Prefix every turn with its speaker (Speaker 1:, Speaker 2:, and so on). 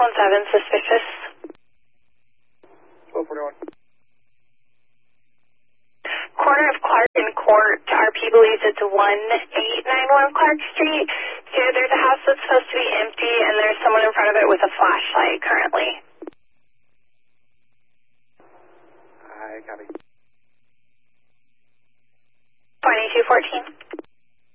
Speaker 1: 617 suspicious.
Speaker 2: 1241.
Speaker 1: Corner of Clark and Court, RP believes it's 1891 Clark Street. So there's a house that's supposed to be empty, and there's someone in front of it with a flashlight currently.
Speaker 2: I copy.
Speaker 1: 2214.